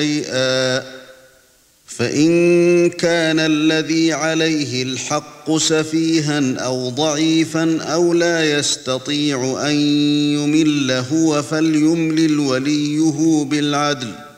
شيئا فإن كان الذي عليه الحق سفيها أو ضعيفا أو لا يستطيع أن يمل هو فليملل وليه بالعدل